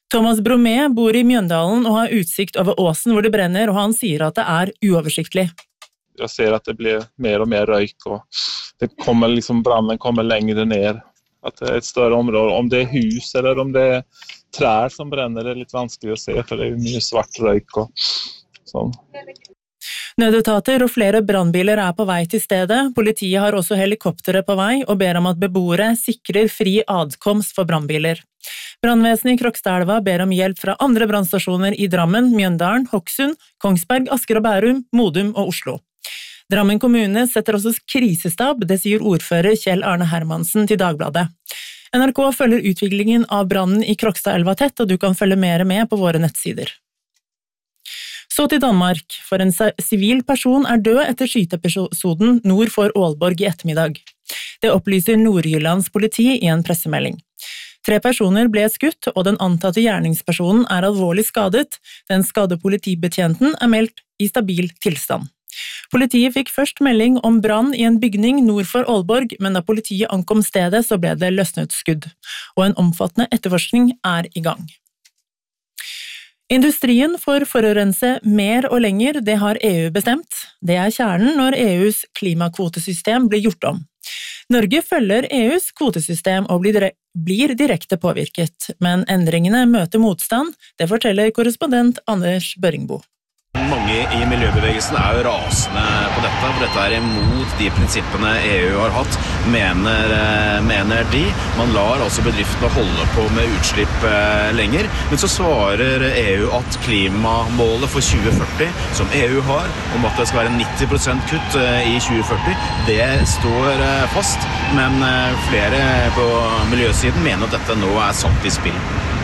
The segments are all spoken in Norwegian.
Thomas Bromé bor I Mjøndalen og har utsikt over åsen hvor det brenner, og han sier at det uoversiktlig. Jag ser att det blir mer och mer rök och det kommer liksom branden kommer längre ner. Att det är ett större område. Om det är hus eller om det är träd som bränner det är lite vanskligt att se för det är mye svart rök och sånn. Nødetater og flere brandbiler på vei til stedet. Politiet har også helikoptere på vei og ber om at beboere sikrer fri adkomst for brandbiler. Brandvesenet I Krokstadelva ber om hjelp fra andre brandstasjoner I Drammen, Mjøndalen, Hokksund, Kongsberg, Asker og Bærum, Modum og Oslo. Drammen kommune setter også krisestab, det sier ordfører Kjell Arne Hermansen til Dagbladet. NRK følger utviklingen av brannen I Krokstadelva tett, og du kan følge mer med på våre nettsider. Så til Danmark, for en sivil person død etter skyteepisoden nord for Aalborg I ettermiddag. Det opplyser Nordjyllands politi I en pressemelding. 3 personer ble skutt, og den antatte gjerningspersonen alvorlig skadet. Den skadde politibetjenten meldt I stabil tilstand. Politiet fikk først melding om brann I en bygning nord for Aalborg, men da politiet ankom stedet så ble det løsnet skudd, og en omfattende etterforskning I gang. Industrien får forurense mer og lenger, det har EU bestemt. Det kjernen når EUs klimakvotesystem blir gjort om. Norge følger EUs kvotesystem og blir direkte påvirket, men endringene møter motstand, det forteller korrespondent Anders Børingbo. Mange I miljøbevegelsen jo rasende på dette, for dette imot de prinsippene EU har hatt, mener de. Man lar altså bedriftene holde på med utslipp lenger, men så svarer EU at klimamålet for 2040, som EU har, om at det skal være 90% kutt I 2040, det står fast, men flere på miljøsiden mener at dette nå satt I spill.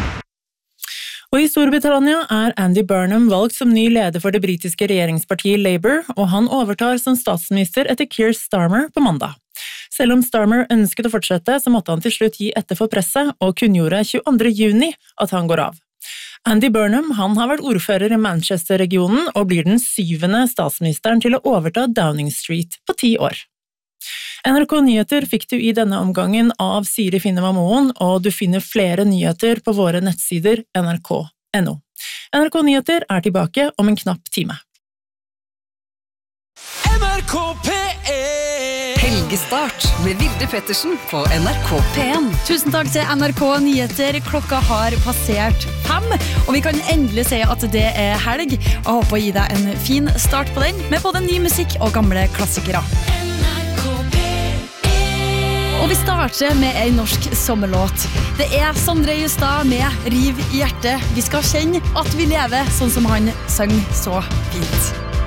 Og I Storbritannia Andy Burnham valgt som ny leder for det britiske regjeringspartiet Labour, og han overtar som statsminister etter Keir Starmer på mandag. Selv om Starmer ønsket å fortsette, så måtte han til slutt gi etter for presset, og kunngjorde 22. juni at han går av. Andy Burnham han har vært ordfører I Manchester-regionen, og blir den 7. statsministeren til å overta Downing Street på 10 år. NRK Nyheter fikk du I denne omgangen av Siri Finneva Moen, og du finner flere nyheter på våre nettsider nrk.no. NRK Nyheter tilbake om en knapp time. NRK P1 Helgestart med Vilde Pettersen på NRK P1. Tusen takk til NRK Nyheter. Klokka har passert 5, og vi kan endelig si at det helg. Jeg håper å gi deg en fin start på den, med både ny musikk og gamle klassikere. Og vi starter med en norsk sommerlåt. Det Sondre Justad med Riv I hjertet. Vi skal kjenne at vi lever sånn som han sang så fint.